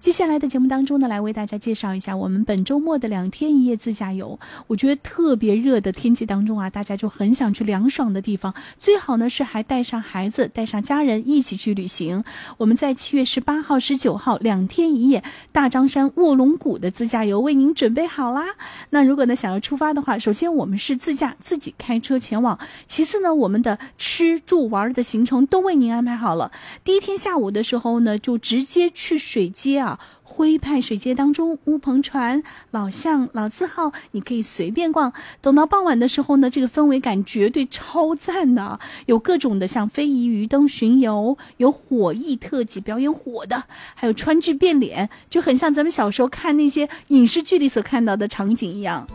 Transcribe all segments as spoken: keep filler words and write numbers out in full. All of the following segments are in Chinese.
接下来的节目当中呢，来为大家介绍一下我们本周末的两天一夜自驾游。我觉得特别热的天气当中啊，大家就很想去凉爽的地方，最好呢是还带上孩子带上家人一起去旅行。我们在七月十八号十九号两天一夜大张山卧龙谷的自驾游为您准备好啦。那如果呢想要出发的话，首先我们是自驾自己开车前往，其次呢我们的吃住玩的行程都为您安排好了。第一天下午的时候呢，就直接去水街啊，徽派水街当中，乌篷船、老巷、老字号，你可以随便逛。等到傍晚的时候呢，这个氛围感绝对超赞的，有各种的像非遗鱼灯巡游，有火艺特技表演火的，还有川剧变脸，就很像咱们小时候看那些影视剧里所看到的场景一样。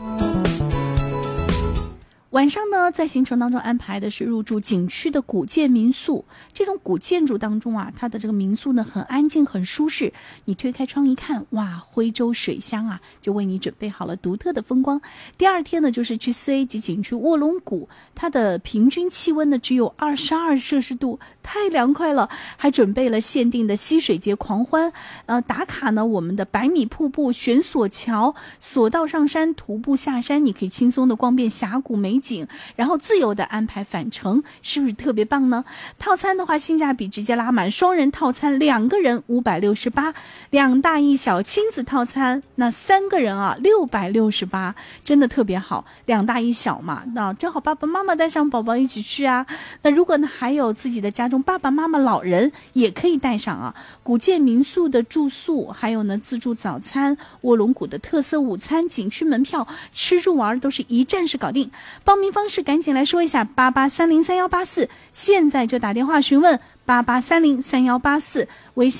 晚上呢，在行程当中安排的是入住景区的古建民宿。这种古建筑当中啊，它的这个民宿呢很安静很舒适，你推开窗一看，哇，徽州水乡啊，就为你准备好了独特的风光。第二天呢，就是去四 A 级景区卧龙谷，它的平均气温呢只有二十二摄氏度，太凉快了。还准备了限定的溪水节狂欢，呃，打卡呢我们的百米瀑布、悬索桥、索道上山、徒步下山，你可以轻松的逛遍峡谷美景，然后自由的安排返程，是不是特别棒呢？套餐的话性价比直接拉满，双人套餐两个人五百六十八，两大一小亲子套餐那三个人啊六百六十八，真的特别好。两大一小嘛，那正好爸爸妈妈带上宝宝一起去啊。那如果呢还有自己的家中爸爸妈妈老人也可以带上啊。古建民宿的住宿，还有呢自助早餐、卧龙谷的特色午餐、景区门票，吃住玩都是一站式搞定。报名方式赶紧来说一下，八八三零三幺八四，现在就打电话询问八八三零三幺八四，微信